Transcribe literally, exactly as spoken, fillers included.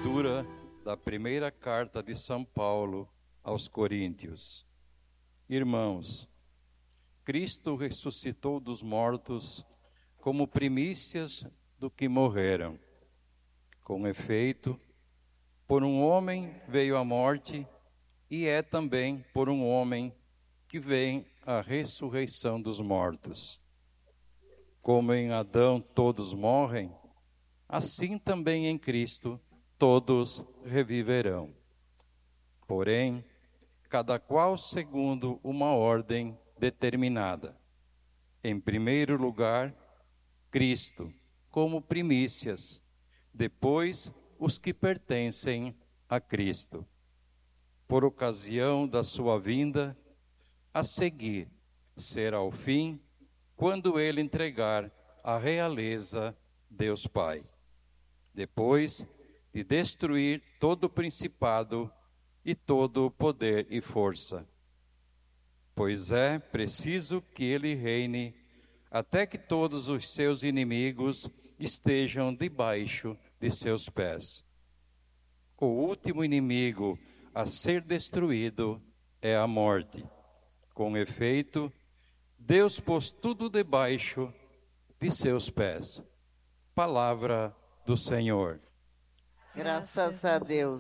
Leitura da primeira carta de São Paulo aos Coríntios. Irmãos, Cristo ressuscitou dos mortos como primícias do que morreram. Com efeito, por um homem veio a morte, e é também por um homem que vem a ressurreição dos mortos. Como em Adão todos morrem, assim também em Cristo todos reviverão. Porém, cada qual segundo uma ordem determinada. Em primeiro lugar, Cristo, como primícias, depois os que pertencem a Cristo. Por ocasião da sua vinda, a seguir será o fim, quando ele entregar a realeza Deus Pai. Depois de destruir todo o principado e todo o poder e força. Pois é preciso que ele reine até que todos os seus inimigos estejam debaixo de seus pés. O último inimigo a ser destruído é a morte. Com efeito, Deus pôs tudo debaixo de seus pés. Palavra do Senhor. Graças a Deus.